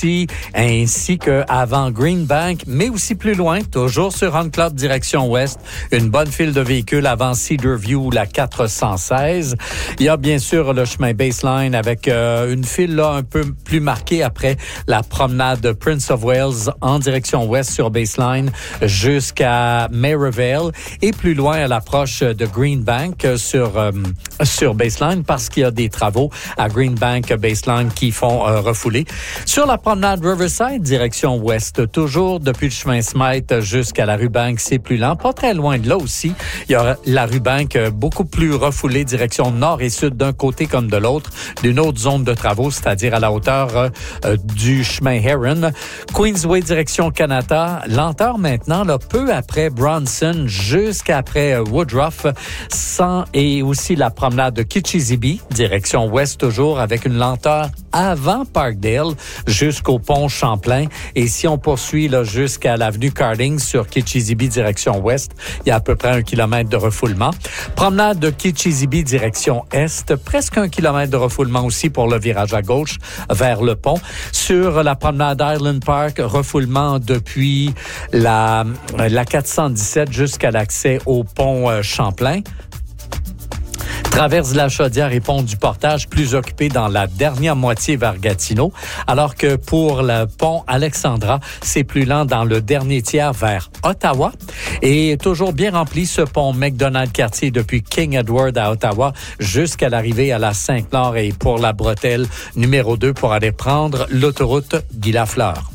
aussi, ainsi qu'avant Greenbank, mais aussi plus loin, toujours sur Huncliffe direction ouest, une bonne file de véhicules avant Cedarview, la 416. Il y a bien sûr le chemin Baseline avec une file là un peu plus marquée après la promenade Prince of Wales en direction ouest sur Baseline jusqu'à Merivale et plus loin à l'approche de Greenbank sur Baseline parce qu'il y a des travaux à Greenbank Baseline qui font refouler. Sur la promenade Riverside, direction ouest, toujours depuis le chemin Smythe jusqu'à la rue Bank, c'est plus lent. Pas très loin de là aussi, il y a la rue Bank beaucoup plus refoulée, direction nord et sud d'un côté comme de l'autre, d'une autre zone de travaux, c'est-à-dire à la hauteur du chemin Heron. Queensway, direction Canada, lenteur maintenant, là, peu après Bronson, jusqu'après Woodruff, et aussi la promenade de Kitchissippi, direction ouest toujours, avec une lenteur avant Parkdale jusqu'au pont Champlain. Et si on poursuit là, jusqu'à l'avenue Carding sur Kitchissippi, direction ouest, il y a à peu près 1 kilomètre de refoulement. Promenade de Kitchissippi, direction est, presque 1 kilomètre de refoulement aussi pour le virage à gauche vers le pont. Sur la promenade Island Park, refoulement depuis la 417 jusqu'à l'accès au pont Champlain. Traverse de la Chaudière et pont du Portage, plus occupé dans la dernière moitié vers Gatineau, alors que pour le pont Alexandra, c'est plus lent dans le dernier tiers vers Ottawa. Et toujours bien rempli ce pont McDonald-Cartier depuis King Edward à Ottawa jusqu'à l'arrivée à la Sainte-Laure et pour la bretelle numéro 2 pour aller prendre l'autoroute Guy-Lafleur.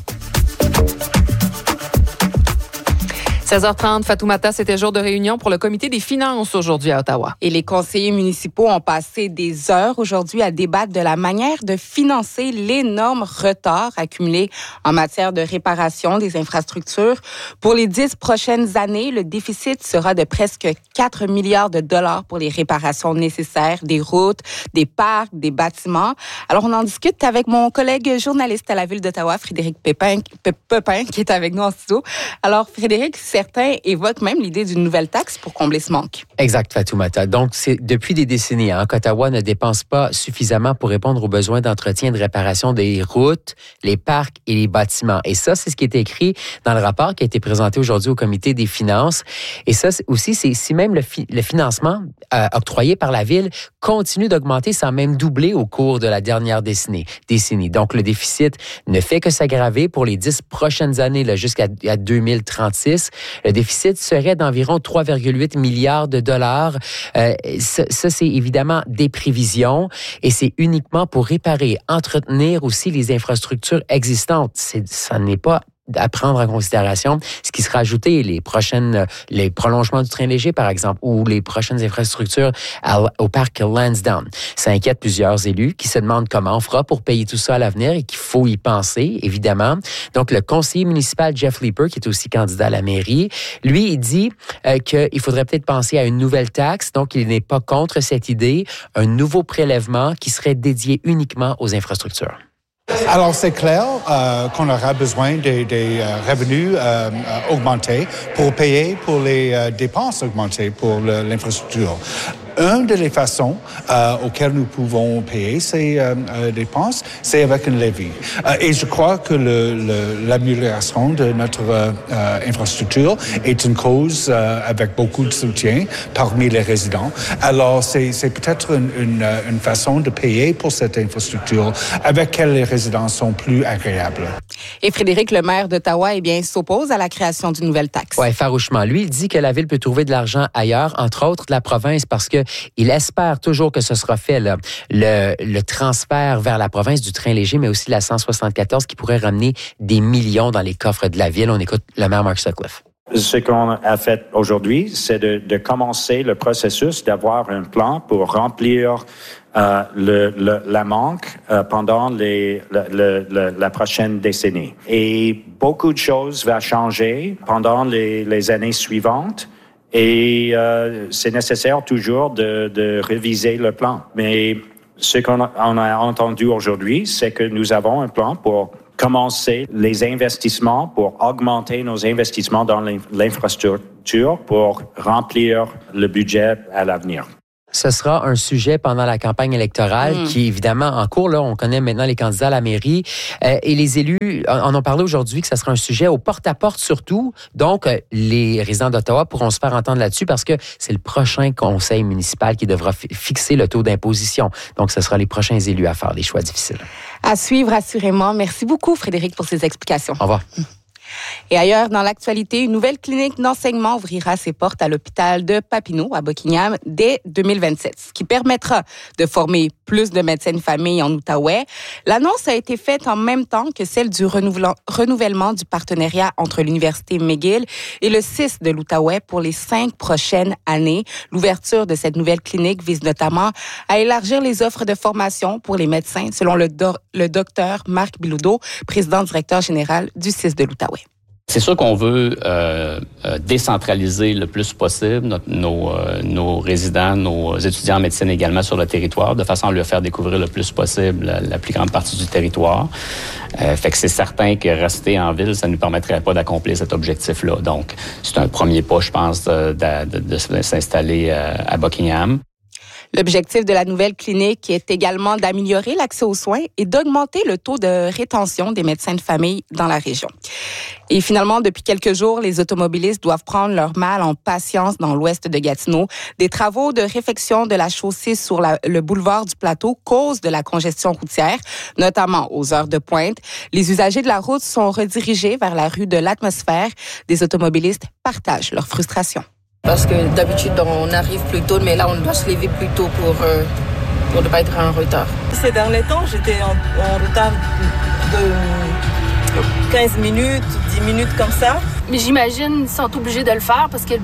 16h30, Fatoumata, c'était jour de réunion pour le comité des finances aujourd'hui à Ottawa. Et les conseillers municipaux ont passé des heures aujourd'hui à débattre de la manière de financer l'énorme retard accumulé en matière de réparation des infrastructures. Pour les 10 prochaines années, le déficit sera de presque 4 milliards de dollars pour les réparations nécessaires des routes, des parcs, des bâtiments. Alors, on en discute avec mon collègue journaliste à la Ville d'Ottawa, Frédéric Pépin, qui est avec nous en studio. Alors, Frédéric, certains évoquent même l'idée d'une nouvelle taxe pour combler ce manque. Exact, Fatoumata. Donc, c'est depuis des décennies qu'Ottawa ne dépense pas suffisamment pour répondre aux besoins d'entretien et de réparation des routes, les parcs et les bâtiments. Et ça, c'est ce qui est écrit dans le rapport qui a été présenté aujourd'hui au comité des finances. Et ça aussi, c'est si même le financement octroyé par la Ville continue d'augmenter sans même doubler au cours de la dernière décennie. Donc, le déficit ne fait que s'aggraver pour les 10 prochaines années là, jusqu'à 2036. Le déficit serait d'environ 3,8 milliards de dollars. Ça, c'est évidemment des prévisions et c'est uniquement pour réparer, entretenir aussi les infrastructures existantes. Ça n'est pas à prendre en considération ce qui sera ajouté, les prolongements du train léger, par exemple, ou les prochaines infrastructures au parc Lansdowne. Ça inquiète plusieurs élus qui se demandent comment on fera pour payer tout ça à l'avenir et qu'il faut y penser, évidemment. Donc, le conseiller municipal Jeff Leeper, qui est aussi candidat à la mairie, lui, il dit qu'il faudrait peut-être penser à une nouvelle taxe. Donc, il n'est pas contre cette idée, un nouveau prélèvement qui serait dédié uniquement aux infrastructures. Alors, c'est clair qu'on aura besoin des revenus augmentés pour payer pour les dépenses augmentées pour l'infrastructure. Une des façons auxquelles nous pouvons payer ces dépenses, c'est avec un levy. Et je crois que l'amélioration de notre infrastructure est une cause avec beaucoup de soutien parmi les résidents. Alors, c'est peut-être une façon de payer pour cette infrastructure avec laquelle les résidents sont plus agréables. Et Frédéric, le maire d'Ottawa, s'oppose à la création d'une nouvelle taxe. Oui, farouchement. Lui, il dit que la Ville peut trouver de l'argent ailleurs, entre autres de la province, parce que il espère toujours que ce sera fait, là, le transfert vers la province du train léger, mais aussi de la 174 qui pourrait ramener des millions dans les coffres de la Ville. On écoute le maire Mark Sutcliffe. Ce qu'on a fait aujourd'hui, c'est de commencer le processus d'avoir un plan pour remplir la manque pendant la prochaine décennie. Et beaucoup de choses vont changer pendant les années suivantes. Et c'est nécessaire toujours de réviser le plan. Mais ce qu'on a entendu aujourd'hui, c'est que nous avons un plan pour commencer les investissements, pour augmenter nos investissements dans l'infrastructure, pour remplir le budget à l'avenir. Ce sera un sujet pendant la campagne électorale qui est évidemment en cours. Là, on connaît maintenant les candidats à la mairie. Et les élus en ont parlé aujourd'hui que ça sera un sujet au porte-à-porte surtout. Donc, les résidents d'Ottawa pourront se faire entendre là-dessus parce que c'est le prochain conseil municipal qui devra fixer le taux d'imposition. Donc, ce sera les prochains élus à faire des choix difficiles. À suivre, assurément. Merci beaucoup, Frédéric, pour ces explications. Au revoir. Et ailleurs, dans l'actualité, une nouvelle clinique d'enseignement ouvrira ses portes à l'hôpital de Papineau, à Buckingham, dès 2027, ce qui permettra de former plus de médecins de famille en Outaouais. L'annonce a été faite en même temps que celle du renouvellement du partenariat entre l'Université McGill et le CIS de l'Outaouais pour les 5 prochaines années. L'ouverture de cette nouvelle clinique vise notamment à élargir les offres de formation pour les médecins, selon le docteur Marc Bilodeau, président-directeur général du CIS de l'Outaouais. C'est sûr qu'on veut décentraliser le plus possible nos résidents, nos étudiants en médecine également sur le territoire, de façon à leur faire découvrir le plus possible la plus grande partie du territoire. Fait que c'est certain que rester en ville, ça ne nous permettrait pas d'accomplir cet objectif-là. Donc, c'est un premier pas, je pense, de s'installer à Buckingham. L'objectif de la nouvelle clinique est également d'améliorer l'accès aux soins et d'augmenter le taux de rétention des médecins de famille dans la région. Et finalement, depuis quelques jours, les automobilistes doivent prendre leur mal en patience dans l'ouest de Gatineau. Des travaux de réfection de la chaussée sur le boulevard du Plateau causent de la congestion routière, notamment aux heures de pointe. Les usagers de la route sont redirigés vers la rue de l'Atmosphère. Des automobilistes partagent leur frustration. Parce que d'habitude, on arrive plus tôt, mais là, on doit se lever plus tôt pour ne pas être en retard. Ces derniers temps, j'étais en retard de 15 minutes, 10 minutes comme ça. Mais j'imagine qu'ils sont obligés de le faire parce que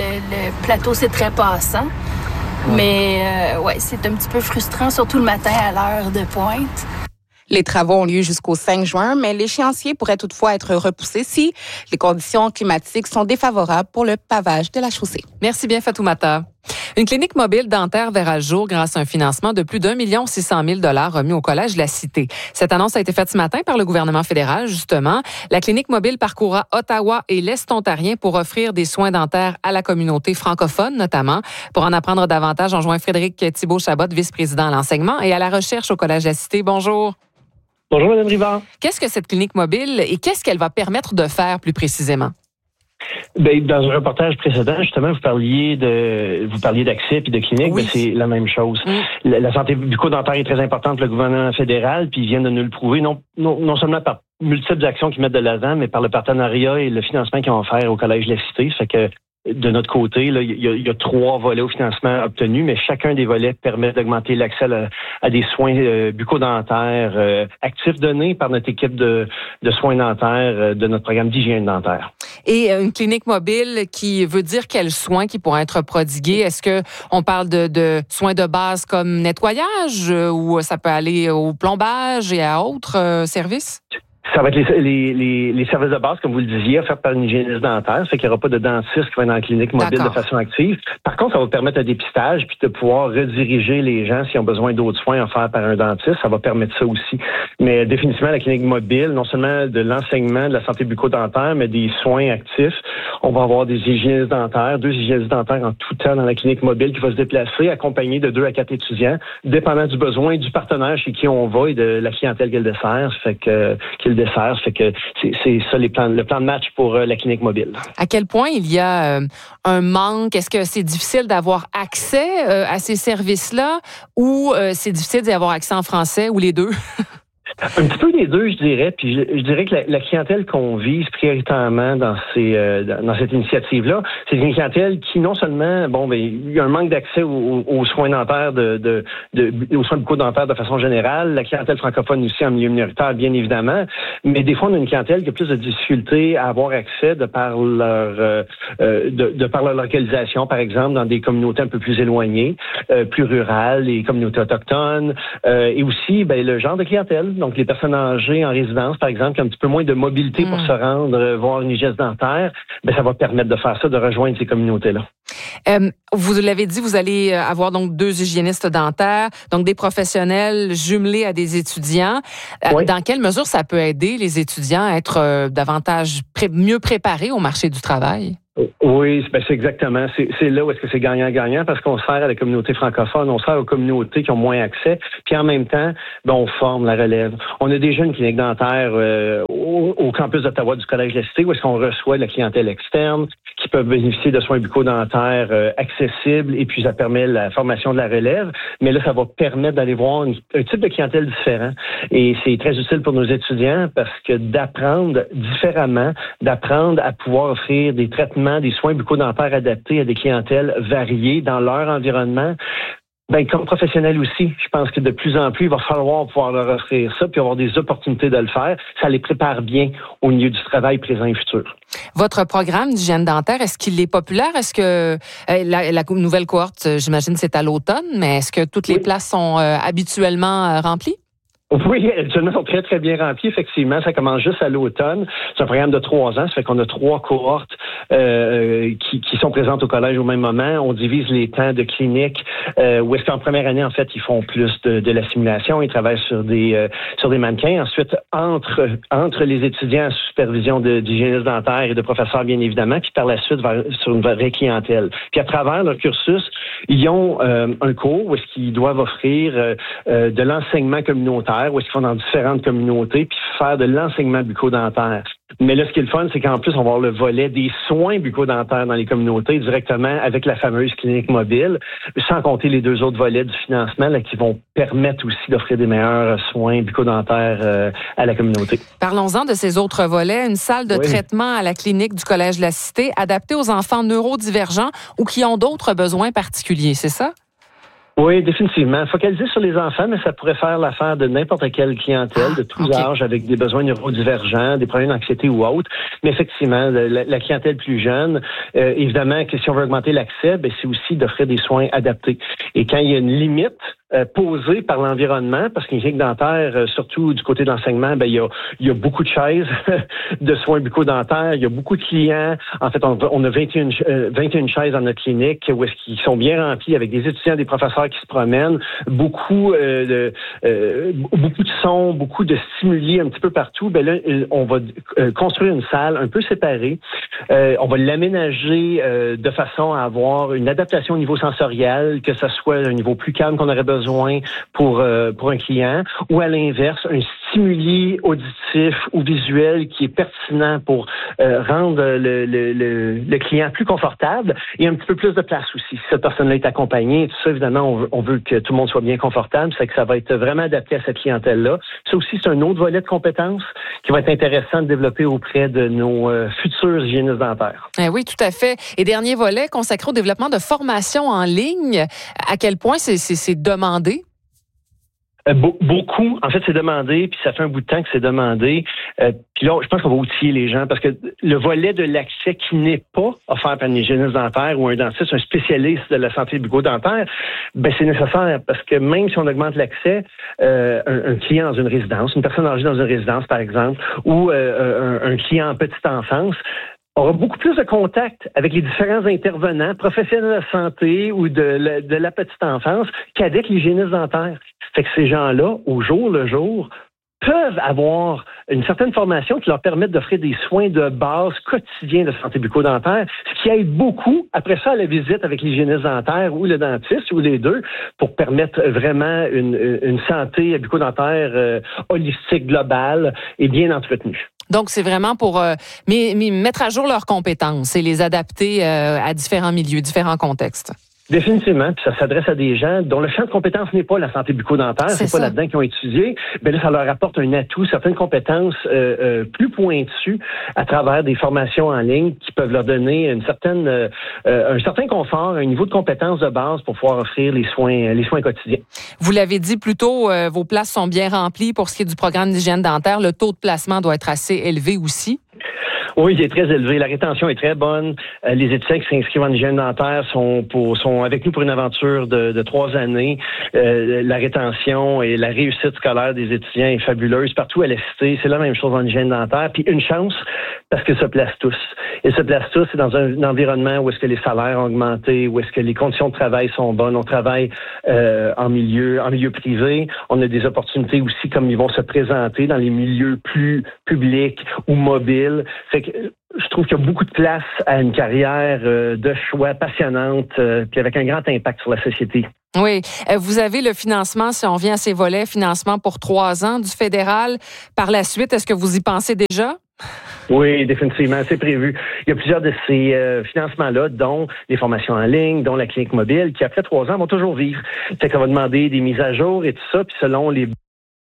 le plateau, c'est très passant. Ouais. Mais c'est un petit peu frustrant, surtout le matin à l'heure de pointe. Les travaux ont lieu jusqu'au 5 juin, mais l'échéancier pourrait toutefois être repoussé si les conditions climatiques sont défavorables pour le pavage de la chaussée. Merci bien, Fatoumata. Une clinique mobile dentaire verra le jour grâce à un financement de plus d'1 600 000 $ remis au Collège de la Cité. Cette annonce a été faite ce matin par le gouvernement fédéral, justement. La clinique mobile parcourra Ottawa et l'Est ontarien pour offrir des soins dentaires à la communauté francophone, notamment. Pour en apprendre davantage, on joint Frédéric Thibault-Chabot, vice-président à l'enseignement et à la recherche au Collège de la Cité. Bonjour. Bonjour, Mme Rivard. Qu'est-ce que cette clinique mobile et qu'est-ce qu'elle va permettre de faire plus précisément? Bien, dans un reportage précédent, justement, vous parliez d'accès puis de clinique, oui. C'est la même chose. La santé bucco-dentaire est très importante pour le gouvernement fédéral, puis ils viennent de nous le prouver, non seulement par multiples actions qu'ils mettent de l'avant, mais par le partenariat et le financement qu'ils ont offert au Collège de la Cité. Ça fait que de notre côté, là, il y a 3 volets au financement obtenus, mais chacun des volets permet d'augmenter l'accès à des soins bucco-dentaires actifs donnés par notre équipe de soins dentaires de notre programme d'hygiène dentaire. Et une clinique mobile qui veut dire quels soins qui pourraient être prodigués? Est-ce que on parle de soins de base comme nettoyage ou ça peut aller au plombage et à autres services? Ça va être les services de base, comme vous le disiez, offerts par une hygiéniste dentaire. Ça fait qu'il n'y aura pas de dentiste qui va être dans la clinique mobile de façon active. Par contre, ça va permettre un dépistage puis de pouvoir rediriger les gens s'ils ont besoin d'autres soins offerts par un dentiste. Ça va permettre ça aussi. Mais définitivement, la clinique mobile, non seulement de l'enseignement de la santé bucco-dentaire, mais des soins actifs. On va avoir des hygiénistes dentaires, 2 hygiénistes dentaires en tout temps dans la clinique mobile qui va se déplacer, accompagnés de 2 à 4 étudiants, dépendant du besoin du partenaire chez qui on va et de la clientèle qu'elle dessert. Fait que c'est ça le plan de match pour la clinique mobile. À quel point il y a un manque? Est-ce que c'est difficile d'avoir accès à ces services-là ou c'est difficile d'y avoir accès en français ou les deux? Un petit peu les deux, je dirais. Puis je dirais que la clientèle qu'on vise prioritairement dans cette initiative-là, c'est une clientèle qui non seulement, il y a un manque d'accès aux soins dentaires aux soins bucco-dentaires de façon générale, la clientèle francophone aussi en milieu minoritaire, bien évidemment, mais des fois on a une clientèle qui a plus de difficultés à avoir accès de par leur localisation, par exemple, dans des communautés un peu plus éloignées, plus rurales, les communautés autochtones, et aussi le genre de clientèle. Donc, les personnes âgées en résidence, par exemple, qui ont un petit peu moins de mobilité pour se rendre voir une hygiène dentaire, ça va permettre de faire ça, de rejoindre ces communautés-là. Vous l'avez dit, vous allez avoir donc 2 hygiénistes dentaires, donc des professionnels jumelés à des étudiants. Oui. Dans quelle mesure ça peut aider les étudiants à être davantage mieux préparés au marché du travail? Oui, c'est exactement. C'est là où est-ce que c'est gagnant-gagnant parce qu'on sert à la communauté francophone, on sert aux communautés qui ont moins accès, puis en même temps, on forme la relève. On a déjà une clinique dentaire au campus d'Ottawa du Collège de la Cité où est-ce qu'on reçoit la clientèle externe qui peuvent bénéficier de soins bucco-dentaires accessibles et puis ça permet la formation de la relève. Mais là, ça va permettre d'aller voir un type de clientèle différent et c'est très utile pour nos étudiants parce que d'apprendre différemment, d'apprendre à pouvoir offrir des traitements, des soins bucco-dentaires adaptés à des clientèles variées dans leur environnement. Comme professionnel aussi, je pense que de plus en plus, il va falloir pouvoir leur offrir ça puis avoir des opportunités de le faire. Ça les prépare bien au milieu du travail présent et futur. Votre programme d'hygiène dentaire, est-ce qu'il est populaire? Est-ce que la nouvelle cohorte, j'imagine, c'est à l'automne, mais est-ce que toutes les places sont habituellement remplies? Oui, actuellement, sont très, très bien remplis. Effectivement, ça commence juste à l'automne. C'est un programme de 3 ans. Ça fait qu'on a 3 cohortes qui sont présentes au collège au même moment. On divise les temps de clinique où est-ce qu'en première année, en fait, ils font plus de la simulation. Ils travaillent sur des mannequins. Ensuite, entre les étudiants sous supervision d'hygiénistes dentaires et de professeurs, bien évidemment, puis par la suite, sur une vraie clientèle. Puis à travers leur cursus, ils ont un cours où est-ce qu'ils doivent offrir de l'enseignement communautaire, où est-ce qu'ils font dans différentes communautés, puis faire de l'enseignement bucco-dentaire. Mais là, ce qui est le fun, c'est qu'en plus, on va avoir le volet des soins bucco-dentaires dans les communautés directement avec la fameuse clinique mobile, sans compter les 2 autres volets du financement là, qui vont permettre aussi d'offrir des meilleurs soins bucco-dentaires à la communauté. Parlons-en de ces autres volets. Une salle de traitement à la clinique du Collège de la Cité adaptée aux enfants neurodivergents ou qui ont d'autres besoins particuliers, c'est ça? Oui, définitivement. Focaliser sur les enfants, mais ça pourrait faire l'affaire de n'importe quelle clientèle, de tous âges, avec des besoins neurodivergents, des problèmes d'anxiété ou autres. Mais effectivement, la clientèle plus jeune, évidemment, que si on veut augmenter l'accès, c'est aussi d'offrir des soins adaptés. Et quand il y a une limite posée par l'environnement, parce qu'une clinique dentaire, surtout du côté de l'enseignement, il y a beaucoup de chaises de soins bucco-dentaires, il y a beaucoup de clients. En fait, on a 21 chaises dans notre clinique où est-ce qu'ils sont bien remplis avec des étudiants, des professeurs qui se promènent, beaucoup de sons, beaucoup de stimuli un petit peu partout. Là, on va construire une salle un peu séparée. On va l'aménager de façon à avoir une adaptation au niveau sensoriel, que ce soit un niveau plus calme qu'on aurait besoin pour un client, ou à l'inverse, un stimuli auditif ou visuel qui est pertinent pour rendre le client plus confortable et un petit peu plus de place aussi. Si cette personne-là est accompagnée, tout ça, évidemment, on veut que tout le monde soit bien confortable, c'est que ça va être vraiment adapté à cette clientèle-là. Ça aussi, c'est un autre volet de compétences qui va être intéressant de développer auprès de nos futurs hygiénistes dentaires. Oui, tout à fait. Et dernier volet consacré au développement de formation en ligne. À quel point c'est demandé? Beaucoup. En fait, c'est demandé, puis ça fait un bout de temps que c'est demandé. Puis là, je pense qu'on va outiller les gens parce que le volet de l'accès qui n'est pas offert par un hygiéniste dentaire ou un dentiste, un spécialiste de la santé bucco-dentaire, c'est nécessaire parce que même si on augmente l'accès, un client dans une résidence, une personne âgée dans une résidence, par exemple, ou un client en petite enfance, aura beaucoup plus de contact avec les différents intervenants, professionnels de la santé ou de la petite enfance, qu'avec l'hygiéniste dentaire. Fait que ces gens-là, au jour le jour, peuvent avoir une certaine formation qui leur permette d'offrir des soins de base quotidiens de santé bucco-dentaire, ce qui aide beaucoup, après ça, à la visite avec l'hygiéniste dentaire ou le dentiste, ou les deux, pour permettre vraiment une santé bucco-dentaire holistique, globale et bien entretenue. Donc, c'est vraiment pour mettre à jour leurs compétences et les adapter à différents milieux, différents contextes. Définitivement, puis ça s'adresse à des gens dont le champ de compétences n'est pas la santé bucco-dentaire, c'est pas là-dedans qu'ils ont étudié. Là, ça leur apporte un atout, certaines compétences plus pointues à travers des formations en ligne qui peuvent leur donner un certain confort, un niveau de compétences de base pour pouvoir offrir les soins quotidiens. Vous l'avez dit plus tôt, vos places sont bien remplies pour ce qui est du programme d'hygiène dentaire. Le taux de placement doit être assez élevé aussi. Oui, il est très élevé. La rétention est très bonne. Les étudiants qui s'inscrivent en hygiène dentaire sont avec nous pour une aventure de 3 années. La rétention et la réussite scolaire des étudiants est fabuleuse. Partout à la cité, c'est la même chose en hygiène dentaire. Puis une chance, parce qu'ils se placent tous. Ils se placent tous, c'est dans un environnement où est-ce que les salaires ont augmenté, où est-ce que les conditions de travail sont bonnes. On travaille en milieu privé. On a des opportunités aussi comme ils vont se présenter dans les milieux plus publics ou mobiles. Fait que je trouve qu'il y a beaucoup de place à une carrière de choix passionnante, puis avec un grand impact sur la société. Oui. Vous avez le financement, si on vient à ces volets, financement pour 3 ans du fédéral. Par la suite, est-ce que vous y pensez déjà? Oui, définitivement, c'est prévu. Il y a plusieurs de ces financements-là, dont les formations en ligne, dont la clinique mobile, qui après 3 ans vont toujours vivre. Fait qu'on va demander des mises à jour et tout ça, puis selon les